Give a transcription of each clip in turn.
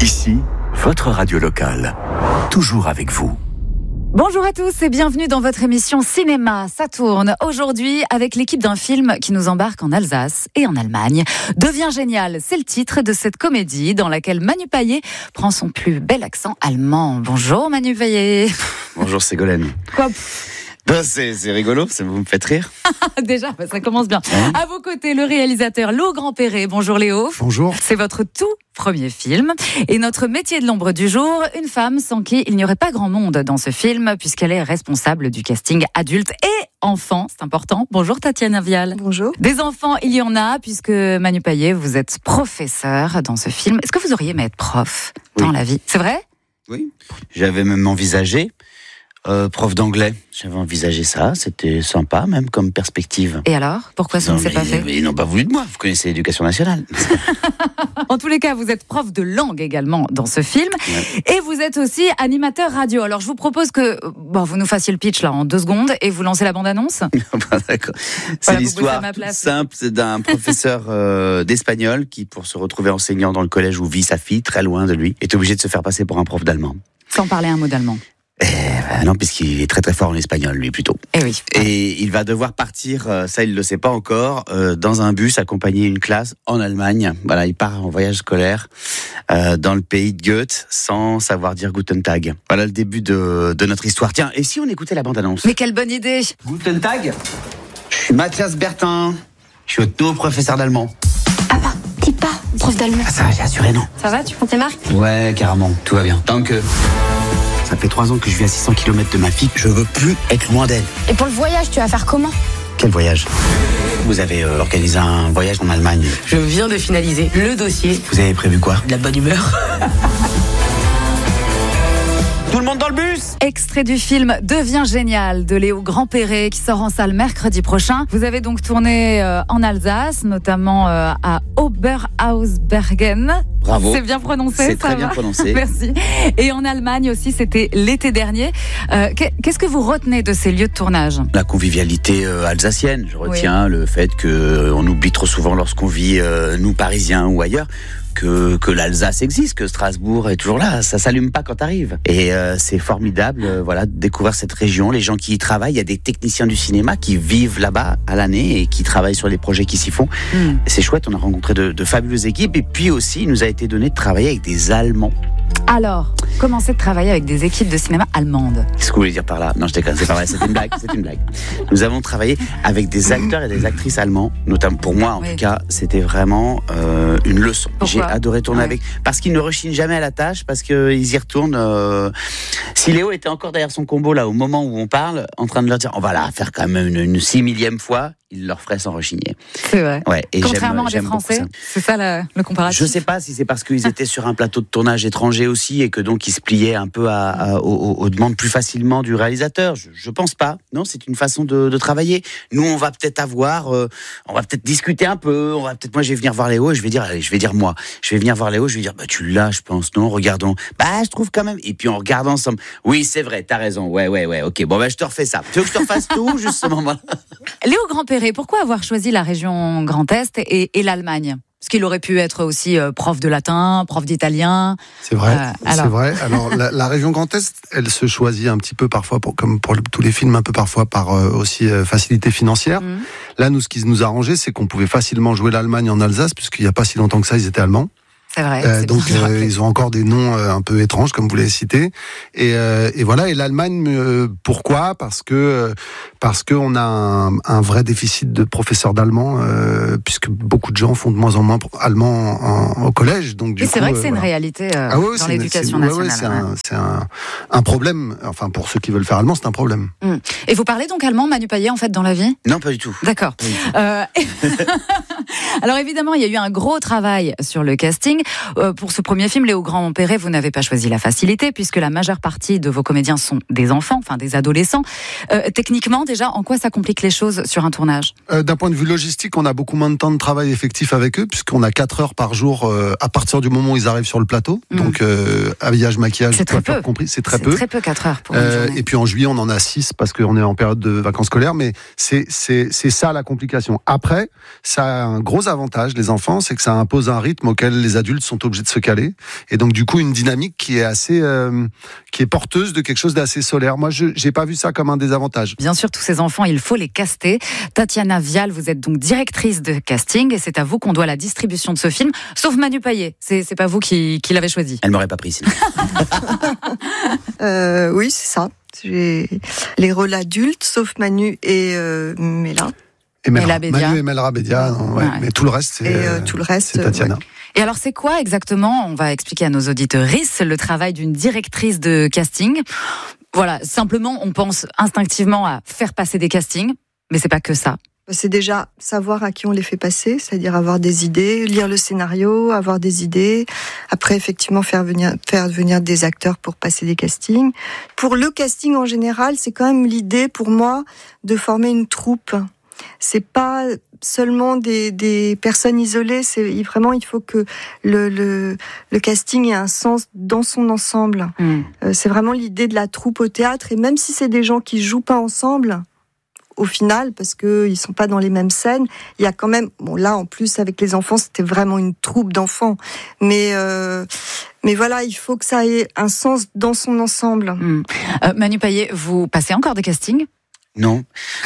Ici, votre radio locale. Toujours avec vous. Bonjour à tous et bienvenue dans votre émission Cinéma. Ça tourne aujourd'hui avec l'équipe d'un film qui nous embarque en Alsace et en Allemagne. Devient génial, c'est le titre de cette comédie dans laquelle Manu Payet prend son plus bel accent allemand. Bonjour Manu Payet. Bonjour Ségolène. Quoi? C'est rigolo, vous me faites rire. Déjà, ça commence bien. À vos côtés, le réalisateur Léo Grand-Perret. Bonjour Léo. Bonjour. C'est votre tout premier film. Et notre métier de l'ombre du jour, une femme sans qui il n'y aurait pas grand monde dans ce film, puisqu'elle est responsable du casting adulte et enfant, c'est important. Bonjour Tatiana Vial. Bonjour. Des enfants, il y en a, puisque Manu Payet, vous êtes professeur dans ce film. Est-ce que vous auriez aimé être prof dans la vie? C'est vrai? Oui, j'avais même envisagé. Prof d'anglais, j'avais envisagé ça, c'était sympa même comme perspective. Et alors, pourquoi ça ne s'est pas fait? Ils n'ont pas voulu de moi, vous connaissez l'éducation nationale. En tous les cas, vous êtes prof de langue également dans ce film, et vous êtes aussi animateur radio. Alors je vous propose que vous nous fassiez le pitch là en 2 secondes, et vous lancez la bande-annonce. D'accord. C'est l'histoire simple d'un professeur d'espagnol qui, pour se retrouver enseignant dans le collège où vit sa fille, très loin de lui, est obligé de se faire passer pour un prof d'allemand. Sans parler un mot d'allemand. Non, puisqu'il est très très fort en espagnol, lui, plutôt. Et oui. Et il va devoir partir, ça il le sait pas encore, dans un bus, accompagner une classe en Allemagne. Voilà, il part en voyage scolaire dans le pays de Goethe, sans savoir dire Guten Tag. Voilà le début de notre histoire. Tiens, et si on écoutait la bande-annonce? Mais quelle bonne idée! Guten Tag, je suis Mathias Bertin, je suis votre nouveau professeur d'allemand. Ah bah, dis pas, prof d'allemand. Ah, ça va, j'ai assuré, non? Ça va, tu prends tes marques? Ouais, carrément, tout va bien. Tant que... Ça fait 3 ans que je vis à 600 km de ma fille. Je veux plus être loin d'elle. Et pour le voyage, tu vas faire comment? Quel voyage? Vous avez organisé un voyage en Allemagne. Je viens de finaliser le dossier. Vous avez prévu quoi? De la bonne humeur. Tout le monde dans le bus? Extrait du film Devient génial de Léo Grand-Perret qui sort en salle mercredi prochain. Vous avez donc tourné en Alsace, notamment à Oberhausbergen. Bravo. C'est bien prononcé, c'est très bien prononcé. Merci. Et en Allemagne aussi, c'était l'été dernier. Qu'est-ce que vous retenez de ces lieux de tournage? La convivialité alsacienne. Je retiens le fait qu'on oublie trop souvent lorsqu'on vit, nous Parisiens ou ailleurs, que l'Alsace existe, que Strasbourg est toujours là. Ça s'allume pas quand t'arrives. Et c'est formidable, de découvrir cette région, les gens qui y travaillent. Il y a des techniciens du cinéma qui vivent là-bas à l'année et qui travaillent sur les projets qui s'y font. C'est chouette, on a rencontré de fabuleuses équipes. Et puis aussi, il nous a été donné de travailler avec des Allemands. Alors, comment c'est de travailler avec des équipes de cinéma allemandes? Qu'est-ce que vous voulez dire par là? Non, je déconne, c'est pas vrai, c'est une blague, c'est une blague. Nous avons travaillé avec des acteurs et des actrices allemands, notamment pour moi en tout cas, c'était vraiment une leçon. Pourquoi? J'ai adoré tourner avec, parce qu'ils ne rechignent jamais à la tâche, parce qu'ils y retournent. Si Léo était encore derrière son combo là au moment où on parle, en train de leur dire on va la faire quand même une 6 millième fois, il leur ferait sans rechigner. C'est vrai. Ouais, et contrairement à des j'aime Français, c'est ça le comparatif. Je sais pas si c'est parce qu'ils étaient sur un plateau de tournage étranger aussi et que donc ils se pliaient un peu aux demandes plus facilement du réalisateur. Je pense pas. Non, c'est une façon de travailler. Nous, on va peut-être on va peut-être discuter un peu. Moi, je vais venir voir Léo et je vais dire moi. Je vais venir voir Léo, je vais dire, tu l'as, je pense, non, regardons. Je trouve quand même. Et puis on regarde ensemble. Oui, c'est vrai, t'as raison. Ouais, ok. Bon, je te refais ça. Tu veux que je te refasse tout, justement, voilà. Léo Grand-Perret, pourquoi avoir choisi la région Grand Est et l'Allemagne? Parce qu'il aurait pu être aussi prof de latin, prof d'italien. C'est vrai, c'est vrai. Alors, la région Grand Est, elle se choisit un petit peu parfois, comme pour tous les films, un peu parfois par aussi facilité financière. Là, nous, ce qui nous a arrangé, c'est qu'on pouvait facilement jouer l'Allemagne en Alsace, puisqu'il n'y a pas si longtemps que ça, ils étaient allemands. C'est vrai. Donc ils ont encore des noms un peu étranges comme vous l'avez cité. Et voilà. Et l'Allemagne, pourquoi? Parce que on a un vrai déficit de professeurs d'allemand, puisque beaucoup de gens font de moins en moins allemand au collège. Donc du coup, c'est vrai que c'est une réalité dans l'éducation nationale. C'est un problème. Enfin, pour ceux qui veulent faire allemand, c'est un problème. Et vous parlez donc allemand, Manu Payet, en fait, dans la vie? Non, pas du tout. D'accord. Alors évidemment, il y a eu un gros travail sur le casting. Pour ce premier film, Léo Grand-Perret, vous n'avez pas choisi la facilité, puisque la majeure partie de vos comédiens sont des enfants, enfin des adolescents. Techniquement, déjà, en quoi ça complique les choses sur un tournage? D'un point de vue logistique, on a beaucoup moins de temps de travail effectif avec eux, puisqu'on a 4 heures par jour à partir du moment où ils arrivent sur le plateau. Donc habillage, maquillage, c'est très peu. Compris, c'est très peu. Très peu, 4 heures pour une journée. Et puis en juillet, on en a 6 parce qu'on est en période de vacances scolaires, mais c'est ça la complication. Après, ça a un gros avantage, les enfants, c'est que ça impose un rythme auquel les adultes adultes sont obligés de se caler. Et donc du coup une dynamique qui est assez, qui est porteuse de quelque chose d'assez solaire. Moi, j'ai pas vu ça comme un désavantage. Bien sûr, tous ces enfants, il faut les caster. Tatiana Vial, vous êtes donc directrice de casting et c'est à vous qu'on doit la distribution de ce film, sauf Manu Payet. C'est pas vous qui l'avez choisi. Elle m'aurait pas pris sinon. Oui, c'est ça. J'ai les rôles adultes, sauf Manu et Mela. Mela Bédia. Manu et Mela Bédia, mais tout le reste, c'est Tatiana. Ouais. Et alors, c'est quoi exactement, on va expliquer à nos auditeuristes, le travail d'une directrice de casting? Voilà, simplement, on pense instinctivement à faire passer des castings, mais c'est pas que ça. C'est déjà savoir à qui on les fait passer, c'est-à-dire avoir des idées, lire le scénario, avoir des idées. Après, effectivement, faire venir des acteurs pour passer des castings. Pour le casting en général, c'est quand même l'idée pour moi de former une troupe. C'est pas seulement des personnes isolées, c'est vraiment, il faut que le casting ait un sens dans son ensemble. C'est vraiment l'idée de la troupe au théâtre, et même si c'est des gens qui jouent pas ensemble, au final, parce qu'ils sont pas dans les mêmes scènes, il y a quand même, bon là en plus avec les enfants, c'était vraiment une troupe d'enfants, mais voilà, il faut que ça ait un sens dans son ensemble. Manu Payet, vous passez encore des castings ? Non,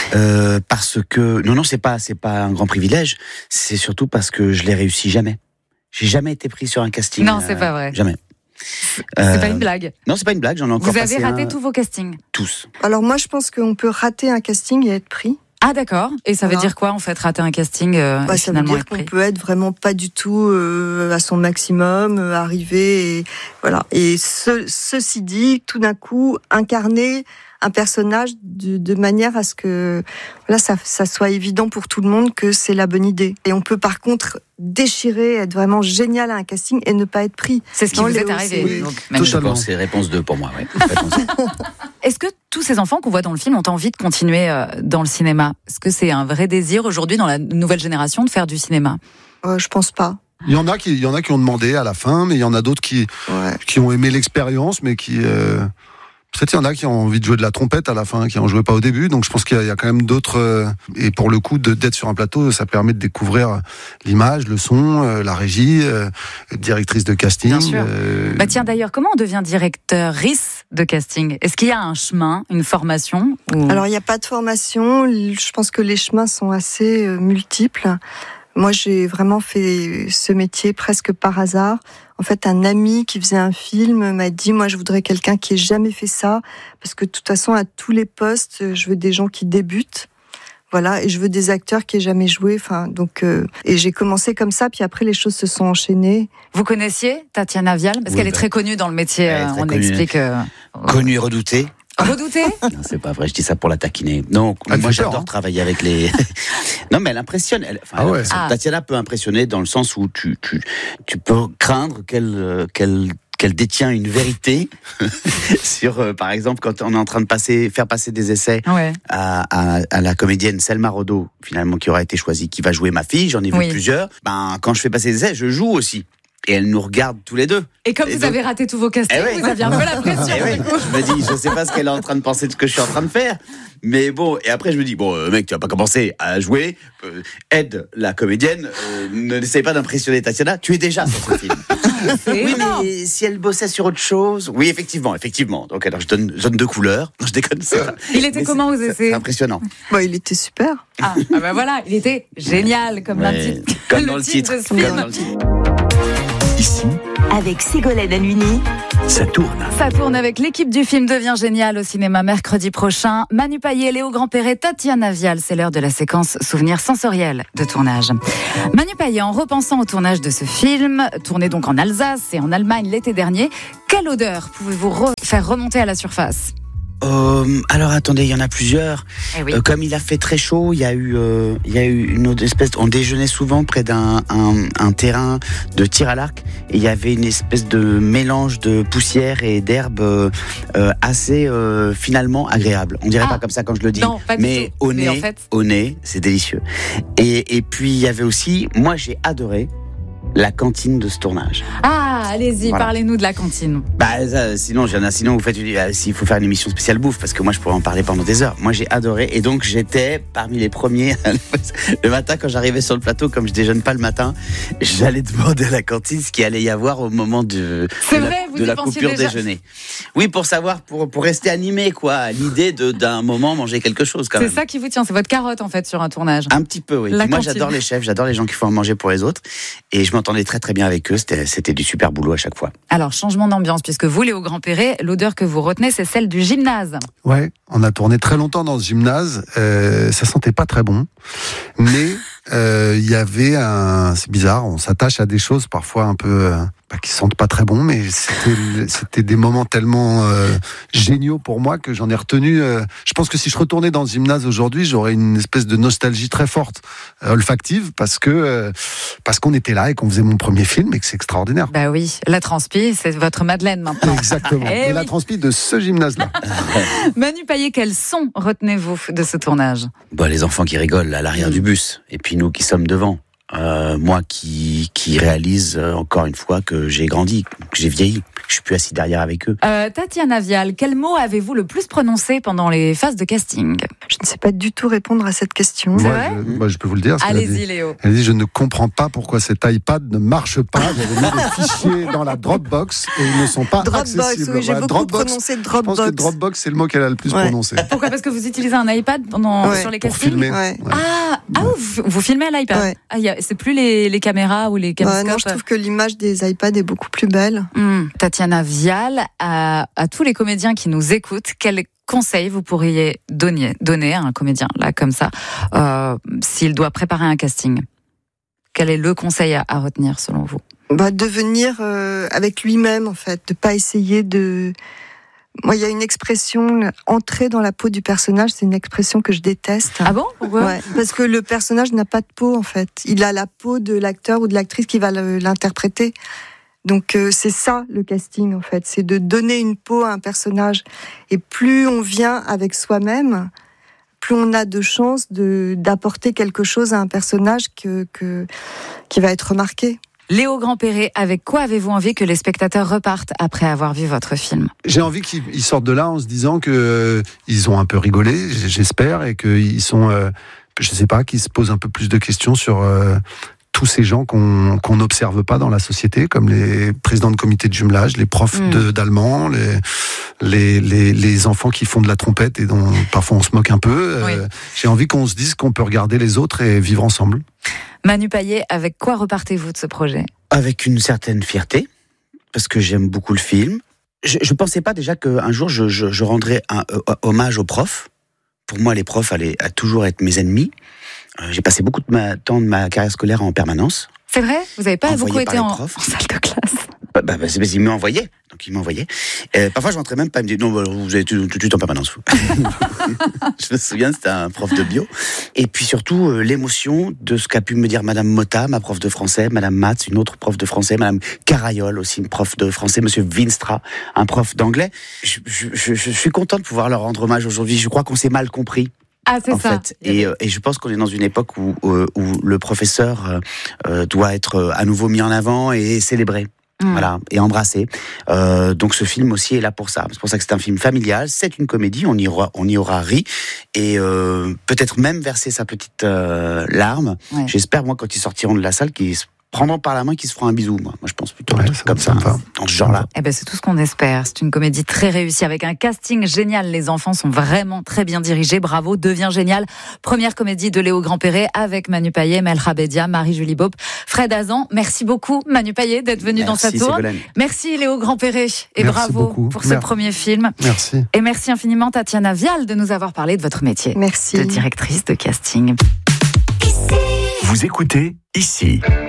parce que non, c'est pas un grand privilège. C'est surtout parce que je l'ai réussi jamais. J'ai jamais été pris sur un casting. Non, c'est pas vrai. Jamais. C'est pas une blague. Non, c'est pas une blague. J'en ai encore. Vous avez raté tous vos castings ? Tous. Alors moi, je pense qu'on peut rater un casting et être pris. Ah d'accord. Et ça veut dire quoi en fait, rater un casting et ça veut dire qu'on peut être vraiment pas du tout à son maximum, arriver et voilà. Et ceci dit, tout d'un coup, incarner un personnage de manière à ce que là ça soit évident pour tout le monde que c'est la bonne idée. Et on peut par contre déchirer, être vraiment génial à un casting et ne pas être pris. C'est ce qui vous est arrivé. Oui, donc, je pense que c'est réponse 2 pour moi. Ouais. Est-ce que tous ces enfants qu'on voit dans le film ont envie de continuer dans le cinéma ? Est-ce que c'est un vrai désir aujourd'hui dans la nouvelle génération de faire du cinéma ? Je pense pas. Il y en a qui ont demandé à la fin, mais il y en a d'autres qui ont aimé l'expérience, mais qui peut-être il y en a qui ont envie de jouer de la trompette à la fin, qui en jouaient pas au début. Donc je pense qu'il y a quand même d'autres. Et pour le coup, d'être sur un plateau, ça permet de découvrir l'image, le son, la régie, directrice de casting. Bien sûr. Tiens, d'ailleurs, comment on devient directrice de casting ? Est-ce qu'il y a un chemin, une formation ou... Alors il n'y a pas de formation. Je pense que les chemins sont assez multiples. Moi, j'ai vraiment fait ce métier presque par hasard. En fait, un ami qui faisait un film m'a dit, moi, je voudrais quelqu'un qui ait jamais fait ça, parce que de toute façon, à tous les postes, je veux des gens qui débutent. Voilà, et je veux des acteurs qui aient jamais joué. Enfin, donc, et j'ai commencé comme ça, puis après, les choses se sont enchaînées. Vous connaissiez Tatiana Vial ? Parce qu'elle est très connue dans le métier, on explique. Connue et redoutée. Redouté ? Non, c'est pas vrai, je dis ça pour la taquiner. Non, moi j'adore travailler avec les... Non, mais elle impressionne. Tatiana peut impressionner dans le sens où tu peux craindre qu'elle détient une vérité sur, par exemple, quand on est en train de faire passer des essais à la comédienne Selma Rodo, finalement, qui aura été choisie, qui va jouer ma fille, j'en ai vu plusieurs. Quand je fais passer des essais, je joue aussi. Et elle nous regarde tous les deux. Et comme vous avez raté tous vos castings, vous aviez un peu la pression. Je me dis, je sais pas ce qu'elle est en train de penser de ce que je suis en train de faire. Mais bon, et après je me dis, mec, tu vas pas commencer à jouer. Aide la comédienne. N'essaye pas d'impressionner Tatiana. Tu es déjà sur ce film. Mais si elle bossait sur autre chose. Oui, effectivement. Donc alors je donne zone de couleur. Non, je déconne. Il était comment aux essais ? C'est impressionnant. Il était super. Voilà, il était génial comme le titre de ce film. Ici, avec Ségolène Halluny, ça tourne. Ça tourne avec l'équipe du film Devient génial au cinéma mercredi prochain. Manu Payet, Léo Grandperret, Tatiana Vial. C'est l'heure de la séquence souvenirs sensoriels de tournage. Manu Payet, en repensant au tournage de ce film, tourné donc en Alsace et en Allemagne l'été dernier, quelle odeur pouvez-vous faire remonter à la surface ? Alors attendez, il y en a plusieurs. Comme il a fait très chaud, il y a eu une autre espèce. On déjeunait souvent près d'un terrain de tir à l'arc et il y avait une espèce de mélange de poussière et d'herbe assez finalement agréable. On dirait pas comme ça quand je le dis, non, mais au nez, c'est délicieux. Et puis il y avait aussi, moi j'ai adoré la cantine de ce tournage. Ah, allez-y, Voilà. Parlez-nous de la cantine. Sinon vous faites s'il faut faire une émission spéciale bouffe, parce que moi je pourrais en parler pendant des heures. Moi j'ai adoré, et donc j'étais parmi les premiers. Le matin quand j'arrivais sur le plateau, comme je déjeune pas le matin, j'allais demander à la cantine ce qu'il allait y avoir au moment de la coupure déjà déjeuner. Oui, pour savoir, pour rester animé, quoi, l'idée d'un moment manger quelque chose quand même. C'est ça qui vous tient, c'est votre carotte en fait sur un tournage. Un petit peu, oui. La Puis moi, cantine. j'adore les chefs, j'adore les gens qui font à manger pour les autres. Et je m'entendais très très bien avec eux. C'était du super boulot à chaque fois. Alors, changement d'ambiance, puisque vous, Léo Grandperret, l'odeur que vous retenez, c'est celle du gymnase. Ouais, on a tourné très longtemps dans ce gymnase. Ça sentait pas très bon, mais il y avait c'est bizarre, on s'attache à des choses parfois un peu qui sentent pas très bon, mais c'était des moments tellement géniaux pour moi que j'en ai retenu. Je pense que si je retournais dans ce gymnase aujourd'hui, j'aurais une espèce de nostalgie très forte, olfactive, parce qu'on était là et qu'on faisait mon premier film et que c'est extraordinaire. Bah oui, la transpi, c'est votre Madeleine maintenant. Exactement. Eh Et la oui. transpi de ce gymnase-là. Manu Payet, quel son retenez-vous de ce tournage? Les enfants qui rigolent à l'arrière du bus, et puis nous qui sommes devant. Moi qui réalise encore une fois que j'ai grandi, que j'ai vieilli, que je suis plus assis derrière avec eux. Tatiana Vial, quel mot avez-vous le plus prononcé pendant les phases de casting? Je ne sais pas du tout répondre à cette question. C'est Moi, vrai je peux vous le dire. Allez-y, Léo. Elle dit, je ne comprends pas pourquoi cet iPad ne marche pas. J'avais mis des fichiers dans la Dropbox et ils ne sont pas Dropbox, accessibles. oui, j'ai Voilà, beaucoup Dropbox, prononcé je pense Dropbox. que Dropbox, c'est le mot qu'elle a le plus Ouais. prononcé. Pourquoi? Parce que vous utilisez un iPad sur les Pour castings? filmer. Ouais. Ouais. Vous filmez à l'iPad? Ouais. C'est plus les caméras ou les caméscopes? Non, je trouve que l'image des iPads est beaucoup plus belle. Tatiana Vial, à tous les comédiens qui nous écoutent, quel conseil vous pourriez donner à un comédien, là, comme ça, s'il doit préparer un casting? Quel est le conseil à retenir, selon vous? De venir avec lui-même, en fait, de pas essayer de... Moi, il y a une expression, entrer dans la peau du personnage, c'est une expression que je déteste. Ah bon? Pourquoi? Ouais, parce que le personnage n'a pas de peau, en fait. Il a la peau de l'acteur ou de l'actrice qui va l'interpréter. Donc c'est ça le casting, en fait, c'est de donner une peau à un personnage. Et plus on vient avec soi-même, plus on a de chances d'apporter quelque chose à un personnage qui va être remarqué. Léo Grandperret, avec quoi avez-vous envie que les spectateurs repartent après avoir vu votre film? J'ai envie qu'ils sortent de là en se disant que ils ont un peu rigolé, j'espère, et qu'ils sont, je sais pas, qu'ils se posent un peu plus de questions sur tous ces gens qu'on n'observe pas dans la société, comme les présidents de comité de jumelage, les profs d'allemand, les enfants qui font de la trompette et dont parfois on se moque un peu. Oui. J'ai envie qu'on se dise qu'on peut regarder les autres et vivre ensemble. Manu Payet, avec quoi repartez-vous de ce projet? Avec une certaine fierté, parce que j'aime beaucoup le film. Je pensais pas déjà qu'un jour je rendrais un hommage aux profs. Pour moi, les profs allaient toujours être mes ennemis. J'ai passé beaucoup de temps de ma carrière scolaire en permanence. C'est vrai? Vous n'avez pas Envoyé beaucoup par été les en profs. salle de classe? C'est parce qu'il m'envoyait. Donc il m'envoyait. Parfois je rentrais même pas, il me disait non, vous avez tout de suite en permanence. Je me souviens, c'était un prof de bio. Et puis surtout l'émotion de ce qu'a pu me dire Madame Motta, ma prof de français, Madame Matz, une autre prof de français, Madame Carayol aussi, une prof de français, Monsieur Winstra, un prof d'anglais. Je suis content de pouvoir leur rendre hommage aujourd'hui. Je crois qu'on s'est mal compris. Ah, c'est en ça. fait. Et je pense qu'on est dans une époque où le professeur doit être à nouveau mis en avant et célébré. Voilà, et embrassé. Donc ce film aussi est là pour ça. C'est pour ça que c'est un film familial, c'est une comédie, on y aura ri et peut-être même versé sa petite larme. Ouais. J'espère, moi, quand ils sortiront de la salle, qu'ils se prendront par la main, qu'ils se feront un bisou. Moi je pense plutôt Ouais, un truc ça comme me ça, sympa. dans ce genre-là. Eh ben, c'est tout ce qu'on espère. C'est une comédie très réussie avec un casting génial. Les enfants sont vraiment très bien dirigés. Bravo, devient génial. Première comédie de Léo Grandperret avec Manu Payet, Mel Rabedia, Marie-Julie Beaup, Fred Azan. Merci beaucoup, Manu Payet, d'être venu dans sa tour. Ségolène. Merci Léo Grandperret et Merci bravo beaucoup. pour ce premier film. Merci. Et merci infiniment Tatiana Vial de nous avoir parlé de votre métier Merci. de directrice de casting. Vous écoutez ici.